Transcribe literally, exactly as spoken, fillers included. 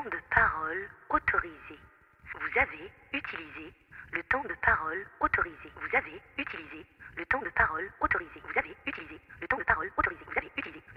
de parole autorisé. Vous avez utilisé le temps de parole autorisé. Vous avez utilisé le temps de parole autorisé. Vous avez utilisé le temps de parole autorisé. Vous avez utilisé le